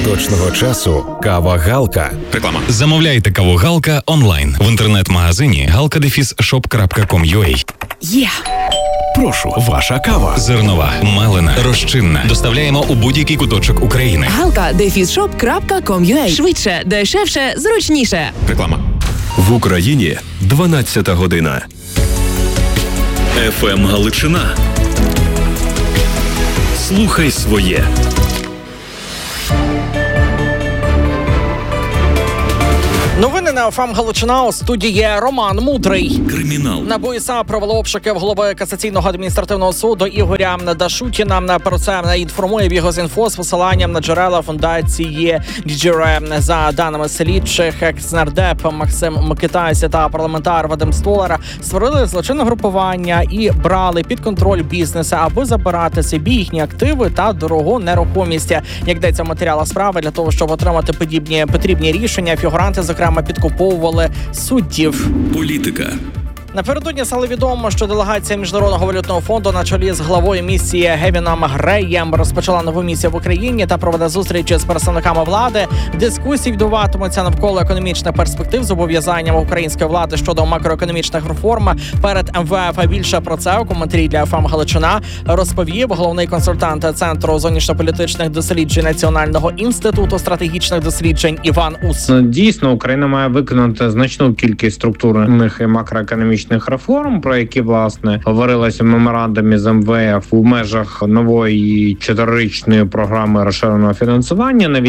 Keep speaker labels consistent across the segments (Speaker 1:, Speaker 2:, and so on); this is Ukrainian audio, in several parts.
Speaker 1: точного часу кава Галка.
Speaker 2: Реклама. Замовляйте каву Галка онлайн в інтернет-магазині galka-shop.com.ua.
Speaker 1: Є! Прошу, ваша кава.
Speaker 2: Зернова, мелена, розчинна. Доставляємо у будь-який куточок України.
Speaker 3: galka-shop.com.ua. Швидше, дешевше, зручніше.
Speaker 2: Реклама.
Speaker 1: В Україні 12 година.
Speaker 4: ФМ Галичина. Слухай своє.
Speaker 5: Новини на ФМ Галичина. У студії Роман Мудрий.
Speaker 4: Кримінал.
Speaker 5: НАБУ і САП провело обшуки в голови Касаційного адміністративного суду Ігоря Дашутіна. Про це інформує Бігозінфо з посиланням на джерела фундації Діджіре. За даними слідчих, екс-нардеп Максим Микитась та парламентар Вадим Столар створили злочинне групування і брали під контроль бізнеси, аби забирати собі їхні активи та дорогу нерухомість. Як йдеться в матеріалах справи, для того, щоб отримати потрібні рішення, фігуранти, зокрема, підкуповували суддів.
Speaker 4: Політика.
Speaker 5: Напередодні стало відомо, що делегація Міжнародного валютного фонду на чолі з главою місії Гевіном Греєм розпочала нову місію в Україні та проведе зустрічі з представниками влади. Дискусії відбуватимуться навколо економічних перспектив, зобов'язанням української влади щодо макроекономічних реформ перед МВФ. Більше про це у коментарі для ФМ Галичина розповів головний консультант Центру зовнішньополітичних досліджень Національного інституту стратегічних досліджень Іван Ус.
Speaker 6: Дійсно, Україна має виконати значну кількість структурних і макроекономічних реформ, про які, власне, говорилося в меморандумі з МВФ у межах нової 4-річної програми розширеного фінансування на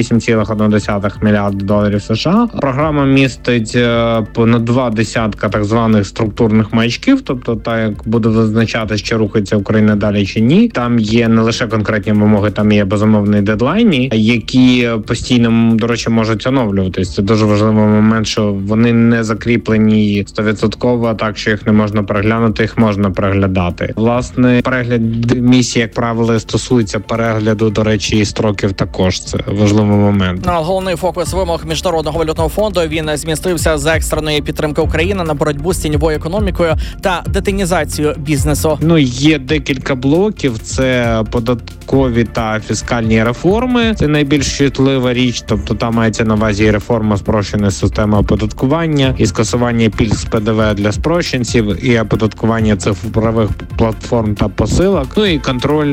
Speaker 6: 8,1 мільярда доларів США. Програма містить понад 2 десятка так званих структурних маячків, тобто так, як буде визначати, чи рухається Україна далі чи ні. Там є не лише конкретні вимоги, там є безумовні дедлайни, які постійно, до речі, можуть оновлюватись. Це дуже важливий момент, що вони не закріплені 100%, так що їх не можна переглянути, їх можна переглядати. Власне, перегляд місії, як правило, стосується перегляду, до речі, і строків також. Це важливий момент.
Speaker 5: Головний фокус вимог Міжнародного валютного фонду, він змістився з екстреної підтримки України на боротьбу з тіньовою економікою та детінізацію бізнесу.
Speaker 6: Є декілька блоків. Це податкові та фіскальні реформи. Це найбільш чутлива річ, тобто там мається на увазі реформа спрощеної системи оподаткування і скасування пільг з ПДВ для спрощенців, і оподаткування цифрових платформ та посилок. І контроль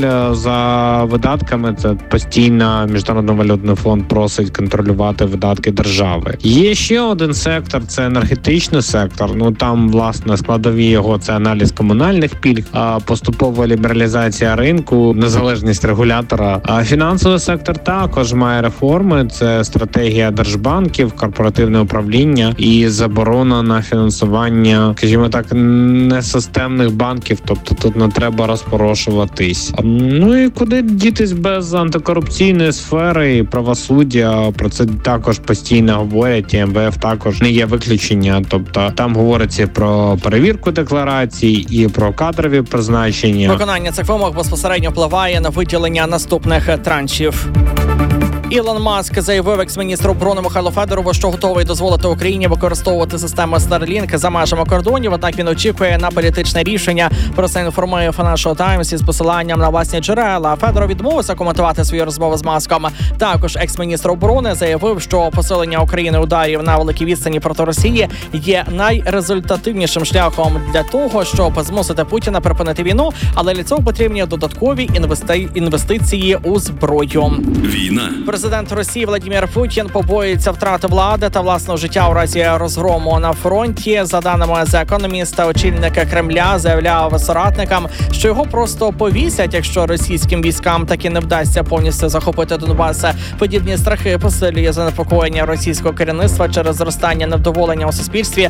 Speaker 6: за видатками. Це постійно Міжнародний валютний фонд просить контролювати видатки держави. Є ще один сектор, це енергетичний сектор. Там, власне, складові його це аналіз комунальних пільг, поступова лібералізація ринку, незалежність регулятора. А фінансовий сектор також має реформи. Це стратегія держбанків, корпоративне управління і заборона на фінансування, скажімо так, несистемних банків, тобто тут не треба розпорошуватись. І куди дітись без антикорупційної сфери і правосуддя? Про це також постійно говорять, і МВФ також не є виключення. Тобто там говориться про перевірку декларацій і про кадрові призначення.
Speaker 5: Виконання цих вимог безпосередньо впливає на виділення наступних траншів. Ілон Маск заявив екс-міністру оборони Михайлу Федорову, що готовий дозволити Україні використовувати систему Starlink за межами кордонів, однак він очікує на політичне рішення. Про це інформує Financial Times із посиланням на власні джерела. Федоров відмовився коментувати свою розмову з Маском. Також екс-міністр оборони заявив, що посилення України ударів на великій відстані проти Росії є найрезультативнішим шляхом для того, щоб змусити Путіна припинити війну, але для цього потрібні додаткові інвестиції у зброю.
Speaker 4: Війна.
Speaker 5: Президент Росії Владимир Путін побоюється втрати влади та власного життя у разі розгрому на фронті. За даними The Economist, очільник Кремля заявляв соратникам, що його просто повісять, якщо російським військам таки не вдасться повністю захопити Донбас. Подібні страхи посилює занепокоєння російського керівництва через зростання невдоволення у суспільстві.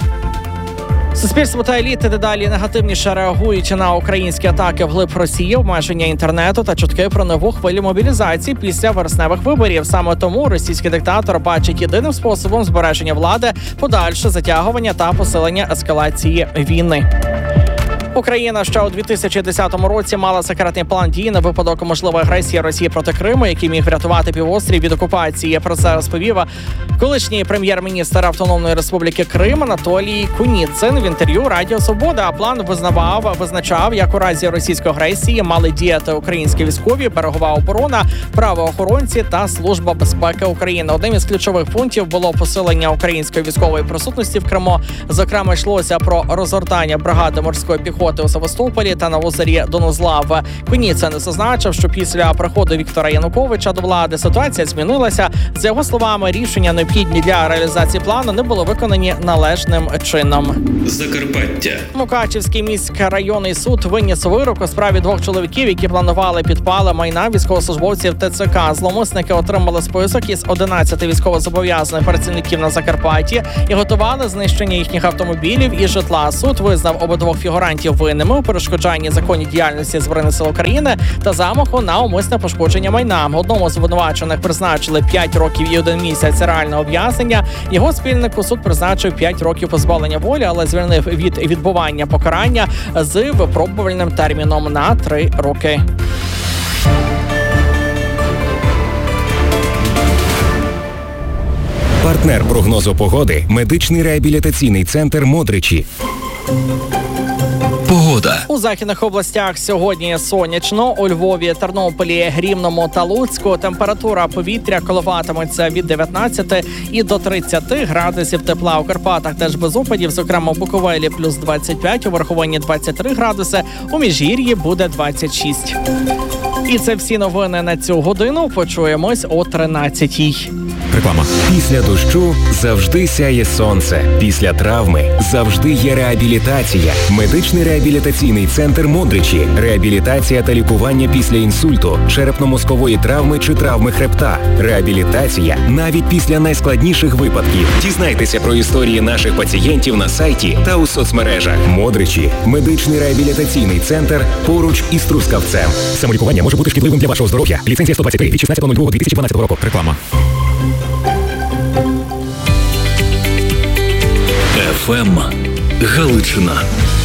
Speaker 5: Суспільство та еліти дедалі негативніше реагують на українські атаки вглиб Росії, обмеження інтернету та чутки про нову хвилю мобілізації після вересневих виборів. Саме тому російський диктатор бачить єдиним способом збереження влади подальше затягування та посилення ескалації війни. Україна ще у 2010 році мала секретний план дій на випадок можливої агресії Росії проти Криму, який міг врятувати півострів від окупації. Про це розповів колишній прем'єр-міністр Автономної Республіки Крим Анатолій Куніцин в інтерв'ю Радіо Свобода. План визначав, як у разі російської агресії мали діяти українські військові, берегова оборона, правоохоронці та Служба безпеки України. Одним із ключових пунктів було посилення української військової присутності в Криму. Зокрема, йшлося про розгортання бригади морської піхоти у Севастополі та на озері Донузлав. Куніцин зазначив, що після приходу Віктора Януковича до влади ситуація змінилася. За його словами, рішення, необхідні для реалізації плану, не були виконані належним чином.
Speaker 4: Закарпаття.
Speaker 5: Мукачівський міськрайонний суд виніс вирок у справі двох чоловіків, які планували підпали майна військовослужбовців ТЦК. Зловмисники отримали список із 11 військовозобов'язаних працівників на Закарпатті і готували знищення їхніх автомобілів і житла. Суд визнав обидвох фігурантів винними у перешкоджанні законній діяльності Збройних сил України та замаху на умисне пошкодження майна. Одному з обвинувачених призначили 5 років і 1 місяць реального ув'язнення. Його спільнику суд призначив 5 років позбавлення волі, але звільнив від відбування покарання з випробувальним терміном на 3 роки.
Speaker 1: Партнер прогнозу погоди – медичний реабілітаційний центр «Модричі».
Speaker 2: Погода.
Speaker 5: У західних областях сьогодні сонячно. У Львові, Тернополі, Рівному та Луцьку температура повітря коливатиметься від 19 і до 30 градусів тепла. У Карпатах теж без опадів, зокрема у Буковелі плюс 25, у Верховині 23 градуси, у Міжгір'ї буде 26. І це всі новини на цю годину. Почуємось о 13-й.
Speaker 1: Реклама. Після дощу завжди сяє сонце. Після травми завжди є реабілітація. Медичний реабілітаційний центр «Модричі». Реабілітація та лікування після інсульту, черепно-мозкової травми чи травми хребта. Реабілітація навіть після найскладніших випадків. Дізнайтеся про історії наших пацієнтів на сайті та у соцмережах. «Модричі» – медичний реабілітаційний центр поруч із Трускавцем. Самолікування може бути шкідливим для вашого здоров'я. Ліцензія 123 від 16.02.2012 року. Реклама.
Speaker 4: ФМ Галичина.